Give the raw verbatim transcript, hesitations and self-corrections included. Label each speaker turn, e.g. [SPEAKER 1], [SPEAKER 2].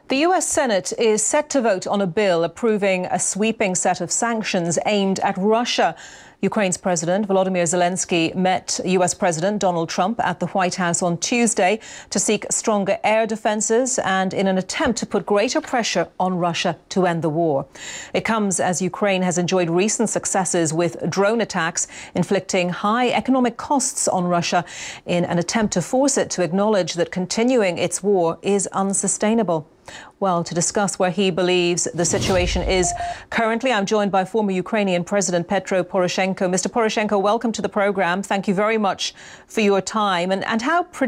[SPEAKER 1] The U S Senate is set to vote on a bill approving a sweeping set of sanctions aimed at Russia. Ukraine's President Volodymyr Zelensky met U S President Donald Trump at the White House on Tuesday to seek stronger air defenses and in an attempt to put greater pressure on Russia to end the war. It comes as Ukraine has enjoyed recent successes with drone attacks, inflicting high economic costs on Russia in an attempt to force it to acknowledge that continuing its war is unsustainable. Well, to discuss where he believes the situation is currently, I'm joined by former Ukrainian President Petro Poroshenko. Mister Poroshenko, welcome to the program. Thank you very much for your time. And, and how